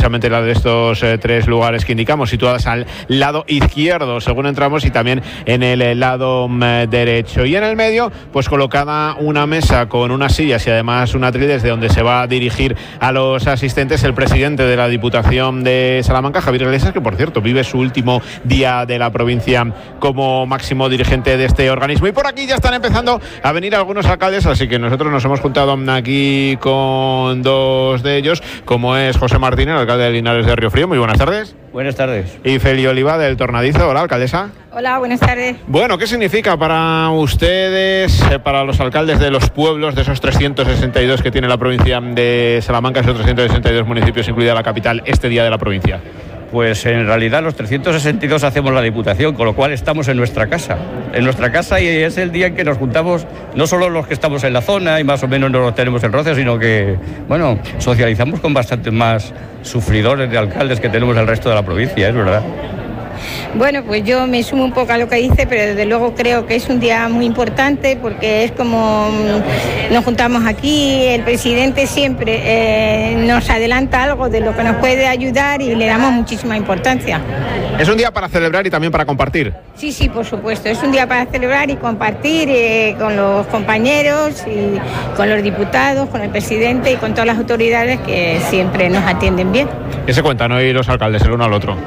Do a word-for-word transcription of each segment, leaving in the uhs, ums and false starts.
precisamente la de estos eh, tres lugares que indicamos, situadas al lado izquierdo según entramos y también en el lado eh, derecho. Y en el medio, pues colocada una mesa con unas sillas y además un atril desde donde se va a dirigir a los asistentes el presidente de la Diputación de Salamanca, Javier Iglesias, que por cierto vive su último día de la provincia como máximo dirigente de este organismo. Y por aquí ya están empezando a venir algunos alcaldes, así que nosotros nos hemos juntado aquí con dos de ellos, como es José Martínez, el alcalde de Linares de Riofrío. Muy buenas tardes. Buenas tardes. Y Feli Oliva del Tornadizo. Hola, alcaldesa. Hola, buenas tardes. Bueno, ¿qué significa para ustedes, eh, para los alcaldes de los pueblos, de esos trescientos sesenta y dos que tiene la provincia de Salamanca, esos trescientos sesenta y dos municipios, incluida la capital, este día de la provincia? Pues en realidad los trescientos sesenta y dos hacemos la Diputación, con lo cual estamos en nuestra casa. En nuestra casa, y es el día en que nos juntamos, no solo los que estamos en la zona y más o menos no los tenemos en roce, sino que, bueno, socializamos con bastantes más sufridores de alcaldes que tenemos el resto de la provincia, es verdad. Bueno, pues yo me sumo un poco a lo que dice, pero desde luego creo que es un día muy importante porque es como nos juntamos aquí, el presidente siempre eh, nos adelanta algo de lo que nos puede ayudar y le damos muchísima importancia. Es un día para celebrar y también para compartir. Sí, sí, por supuesto, es un día para celebrar y compartir eh, con los compañeros y con los diputados, con el presidente y con todas las autoridades que siempre nos atienden bien. ¿Qué se cuentan hoy los alcaldes el uno al otro?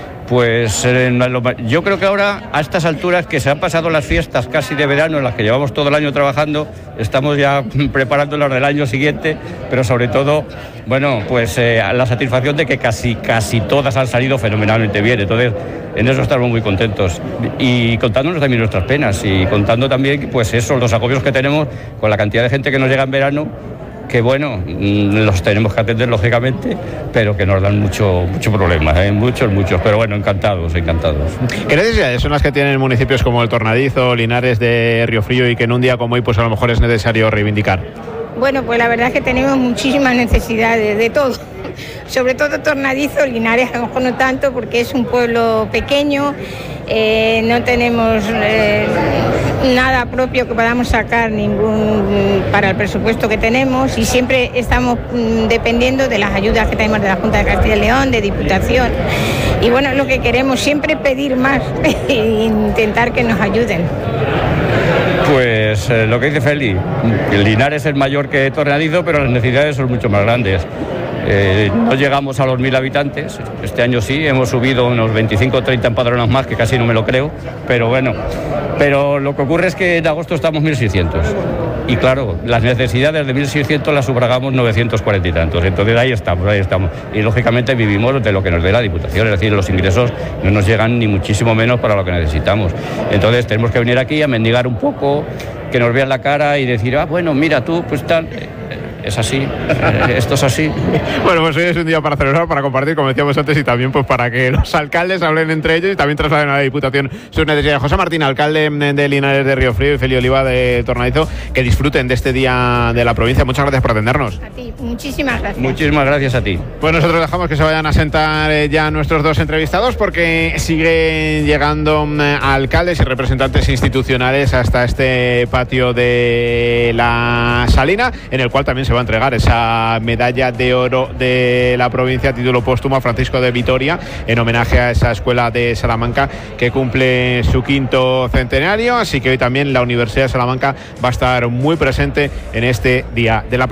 Pues eh, yo creo que ahora, a estas alturas que se han pasado las fiestas casi de verano, en las que llevamos todo el año trabajando, estamos ya preparando las del año siguiente, pero sobre todo, bueno, pues eh, la satisfacción de que casi, casi todas han salido fenomenalmente bien. Entonces, en eso estamos muy contentos. Y contándonos también nuestras penas y contando también, pues eso, los agobios que tenemos con la cantidad de gente que nos llega en verano, que bueno, los tenemos que atender lógicamente, pero que nos dan mucho mucho problemas, ¿eh? muchos, muchos, pero bueno, encantados, encantados. ¿Qué necesidades son las que tienen municipios como el Tornadizo, Linares de Riofrío y que en un día como hoy pues a lo mejor es necesario reivindicar? Bueno, pues la verdad es que tenemos muchísimas necesidades de todo, sobre todo Tornadizo, Linares a lo mejor no tanto porque es un pueblo pequeño, eh, no tenemos eh, nada propio que podamos sacar ningún para el presupuesto que tenemos y siempre estamos mm, dependiendo de las ayudas que tenemos de la Junta de Castilla y León, de Diputación. Y bueno, lo que queremos siempre es pedir más e intentar que nos ayuden. Pues eh, lo que dice Feli, el Linares es mayor que Tornadizo, pero las necesidades son mucho más grandes. Eh, no llegamos a los mil habitantes, este año sí, hemos subido unos veinticinco o treinta empadronados más, que casi no me lo creo, pero bueno, pero lo que ocurre es que en agosto estamos mil seiscientos y claro, las necesidades de mil seiscientos las sufragamos novecientos cuarenta y tantos, entonces ahí estamos, ahí estamos, y lógicamente vivimos de lo que nos dé la Diputación, es decir, los ingresos no nos llegan ni muchísimo menos para lo que necesitamos, entonces tenemos que venir aquí a mendigar un poco, que nos vean la cara y decir, ah, bueno, mira tú, pues tal... Es así, esto es así. Bueno, pues hoy es un día para celebrar, para compartir, como decíamos antes, y también pues para que los alcaldes hablen entre ellos y también trasladen a la Diputación sus necesidades. José Martín, alcalde de Linares de Riofrío, y Feli Oliva de Tornadizo, que disfruten de este día de la provincia. Muchas gracias por atendernos. A ti, muchísimas gracias. Muchísimas gracias a ti. Pues nosotros dejamos que se vayan a sentar ya nuestros dos entrevistados porque siguen llegando alcaldes y representantes institucionales hasta este patio de la Salina, en el cual también se va a entregar esa medalla de oro de la provincia a título póstumo a Francisco de Vitoria en homenaje a esa escuela de Salamanca que cumple su quinto centenario, así que hoy también la Universidad de Salamanca va a estar muy presente en este día de la provincia.